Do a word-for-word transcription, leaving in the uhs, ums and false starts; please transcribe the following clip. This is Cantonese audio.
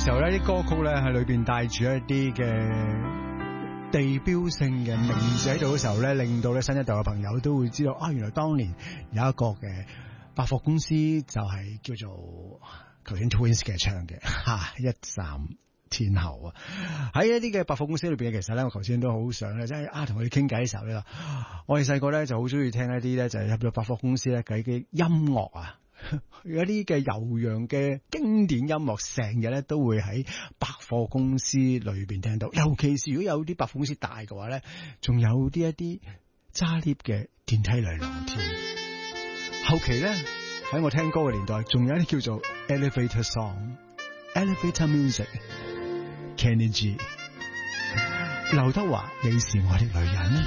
時候咧，啲歌曲咧喺裏邊帶住一啲嘅地標性嘅名字喺度嘅時候咧，令到咧新一代嘅朋友都會知道啊，原來當年有一個嘅百貨公司就係叫做頭先 Twins 嘅唱嘅吓一站天后啊。喺一啲嘅百貨公司裏邊，其實咧我頭先都好想咧，即係啊同佢哋傾偈嘅時候咧，我哋細個咧就好中意聽一啲咧就係入咗百貨公司咧嘅啲音樂啊。有一啲嘅悠揚嘅經典音樂，成日咧都會喺百貨公司裏邊聽到。尤其是如果有啲百貨公司大嘅話咧，仲有啲一啲揸 lift 嘅電梯女郎添。後期咧喺我聽歌嘅年代，仲有一啲叫做 elevator song、elevator music。Kenny G、劉德華，你是我的女人。